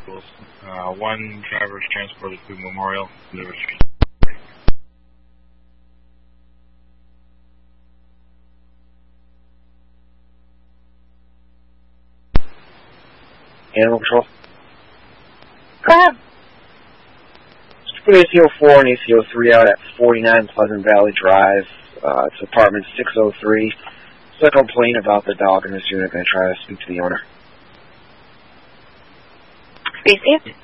vehicles. One driver is transported to Memorial. Animal Control. Go ahead. Put ACO4 and ACO3 out at 49 Pleasant Valley Drive. It's apartment 603. It's a complaint about the dog in this unit. Going to try to speak to the owner. Spacey?